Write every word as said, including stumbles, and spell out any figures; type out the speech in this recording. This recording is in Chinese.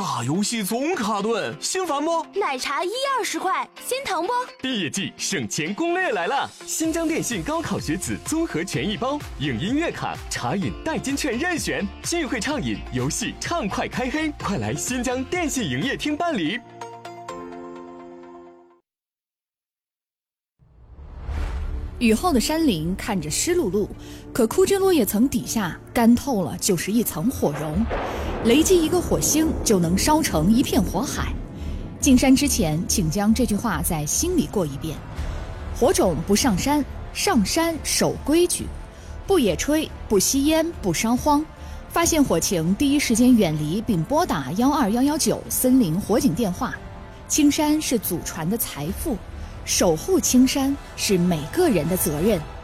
打游戏总卡顿，心烦不？ 奶茶一二十块，心疼不？ 毕业季省钱攻略来了！新疆电信高考学子综合权益包，影音月卡、茶饮代金券任选，聚会畅饮，游戏畅快开黑，快来新疆电信营业厅办理。 雨后的山林看着湿漉漉，可枯枝落叶层底下干透了就是一层火绒，雷击一个火星就能烧成一片火海。进山之前，请将这句话在心里过一遍：火种不上山，上山守规矩，不野炊，不吸烟，不烧荒。发现火情，第一时间远离并拨打幺二幺幺九森林火警电话。青山是祖传的财富，守护青山是每个人的责任。